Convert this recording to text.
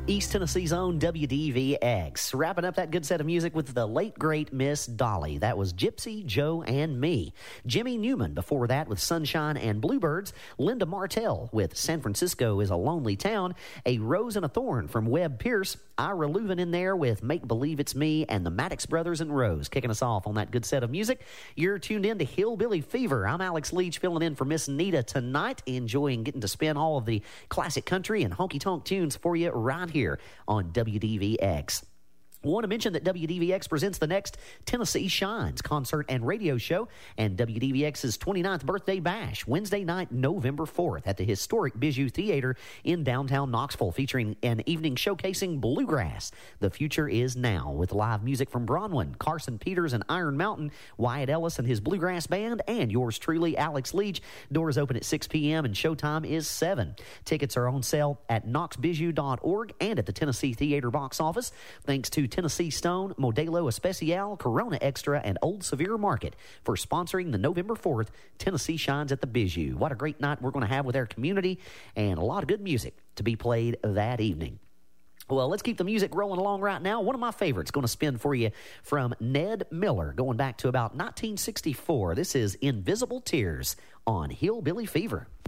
East Tennessee's own WDVX. Wrapping up that good set of music with the late, great Miss Dolly. That was Gypsy, Joe, and Me. Jimmy Newman before that with Sunshine and Bluebirds. Linda Martell with San Francisco is a Lonely Town. A Rose and a Thorn from Webb Pierce. Ira Leuven in there with Make Believe It's Me, and the Maddox Brothers and Rose kicking us off on that good set of music. You're tuned in to Hillbilly Fever. I'm Alex Leach filling in for Miss Nita tonight, enjoying getting to spin all of the classic country and honky-tonk tunes for you right here on WDVX. I want to mention that WDVX presents the next Tennessee Shines concert and radio show and WDVX's 29th birthday bash, Wednesday night, November 4th at the historic Bijou Theater in downtown Knoxville, featuring an evening showcasing bluegrass. The future is now, with live music from Bronwyn, Carson Peters and Iron Mountain, Wyatt Ellis and his bluegrass band, and yours truly, Alex Leach. Doors open at 6 p.m. and showtime is 7. Tickets are on sale at knoxbijou.org and at the Tennessee Theater box office. Thanks to Tennessee Stone, Modelo Especial, Corona Extra, and Old Sevier Market for sponsoring the November 4th Tennessee Shines at the Bijou. What a great night we're going to have with our community, and a lot of good music to be played that evening. Well, let's keep the music rolling along right now. One of my favorites going to spin for you from Ned Miller, going back to about 1964. This is Invisible Tears on Hillbilly Fever.